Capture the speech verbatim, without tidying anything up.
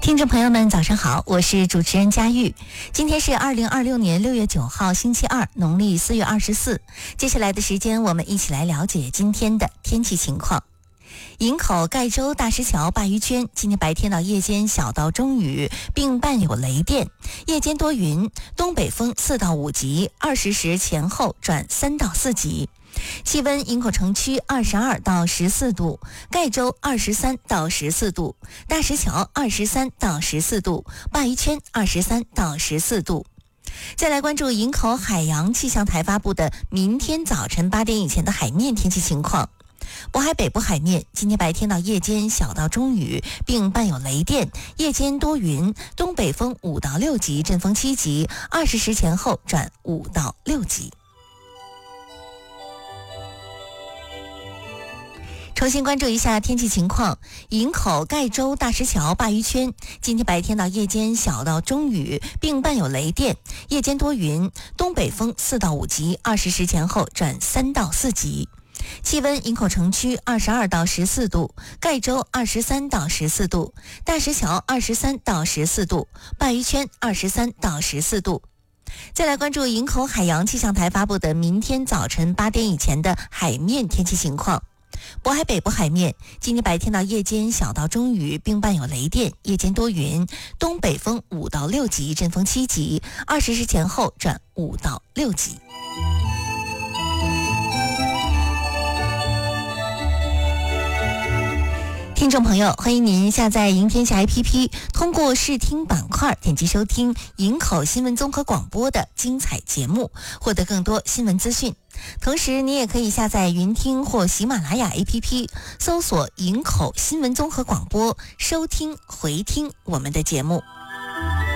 听众朋友们早上好，我是主持人佳玉。今天是二零二六年六月九号星期二，农历四月二十四。接下来的时间我们一起来了解今天的天气情况。营口盖州大石桥鲅鱼圈今天白天到夜间小到中雨，并伴有雷电，夜间多云，东北风四到五级，二十时前后转三到四级。气温：营口城区二十二到十四度，盖州二十三到十四度，大石桥二十三到十四度，鲅鱼圈二十三到十四度。再来关注营口海洋气象台发布的明天早晨八点以前的海面天气情况。渤海北部海面今天白天到夜间小到中雨，并伴有雷电，夜间多云，东北风五到六级，阵风七级，二十时前后转五到六级。重新关注一下天气情况。营口盖州大石桥鲅鱼圈今天白天到夜间小到中雨，并伴有雷电，夜间多云，东北风四到五级，二十时前后转三到四级。气温：营口城区二十二到十四度，盖州二十三到十四度，大石桥二十三到十四度，鲅鱼圈二十三到十四度。再来关注营口海洋气象台发布的明天早晨八点以前的海面天气情况。渤海北部海面今天白天到夜间小到中雨，并伴有雷电，夜间多云，东北风五到六级，阵风七级，二十时前后转五到六级。听众朋友，欢迎您下载营天下 A P P， 通过视听板块点击收听营口新闻综合广播的精彩节目，获得更多新闻资讯。同时你也可以下载云听或喜马拉雅 A P P， 搜索营口新闻综合广播，收听回听我们的节目。